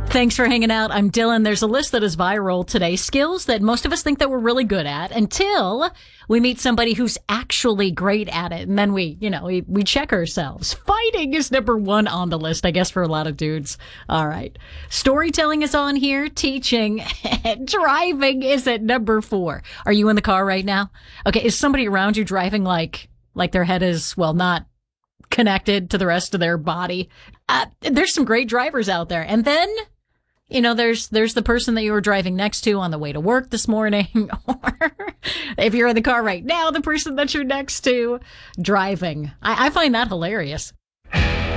Thanks for hanging out. I'm Dylan. There's a list that is viral today. Skills that most of us think that we're really good at until we meet somebody who's actually great at it. And then we check ourselves. Fighting is number one on the list, I guess, for a lot of dudes. All right. Storytelling is on here. Teaching. Driving is at number 4. Are you in the car right now? Okay. Is somebody around you driving like their head is, well, not connected to the rest of their body? There's some great drivers out there. And then, there's the person that you were driving next to on the way to work this morning, or if you're in the car right now, the person that you're next to driving. I find that hilarious.